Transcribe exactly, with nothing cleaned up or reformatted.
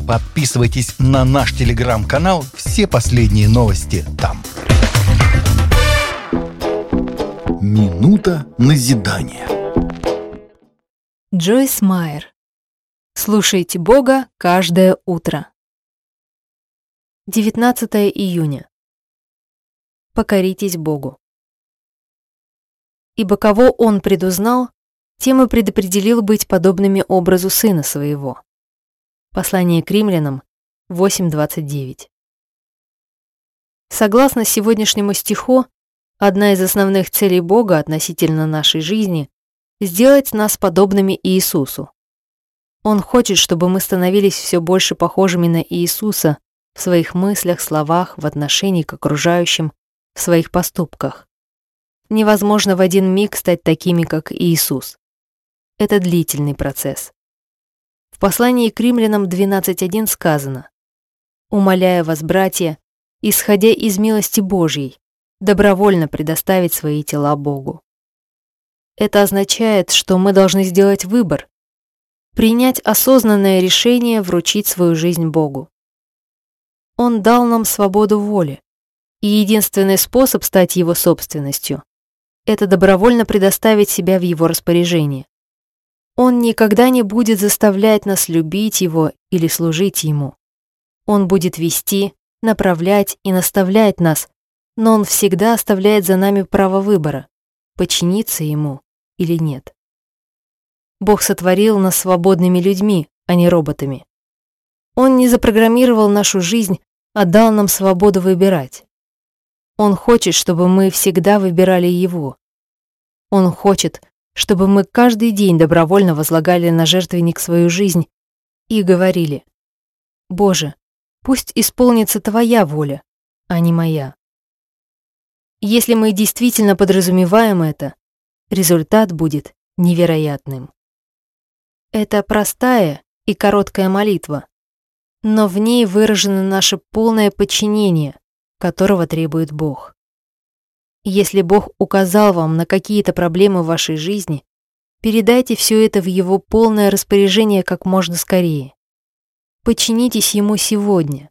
Подписывайтесь на наш телеграм-канал, все последние новости там. Минута назидания. Джойс Майер. Слушайте Бога каждое утро. девятнадцатое июня. Покоритесь Богу. Ибо кого Он предузнал, тем и предопределил быть подобными образу Сына Своего. Послание к Римлянам восемь двадцать девять. Согласно сегодняшнему стиху, одна из основных целей Бога относительно нашей жизни – сделать нас подобными Иисусу. Он хочет, чтобы мы становились все больше похожими на Иисуса в своих мыслях, словах, в отношении к окружающим, в своих поступках. Невозможно в один миг стать такими, как Иисус. Это длительный процесс. В послании к Римлянам двенадцать один сказано: «Умоляю вас, братья, исходя из милости Божьей, добровольно предоставить свои тела Богу». Это означает, что мы должны сделать выбор, принять осознанное решение вручить свою жизнь Богу. Он дал нам свободу воли, и единственный способ стать Его собственностью – это добровольно предоставить себя в Его распоряжение. Он никогда не будет заставлять нас любить Его или служить Ему. Он будет вести, направлять и наставлять нас, но Он всегда оставляет за нами право выбора – подчиниться Ему или нет. Бог сотворил нас свободными людьми, а не роботами. Он не запрограммировал нашу жизнь, а дал нам свободу выбирать. Он хочет, чтобы мы всегда выбирали Его. Он хочет, чтобы мы каждый день добровольно возлагали на жертвенник свою жизнь и говорили: «Боже, пусть исполнится Твоя воля, а не моя». Если мы действительно подразумеваем это, результат будет невероятным. Это простая и короткая молитва, но в ней выражено наше полное подчинение, которого требует Бог. Если Бог указал вам на какие-то проблемы в вашей жизни, передайте все это в Его полное распоряжение как можно скорее. Подчинитесь Ему сегодня.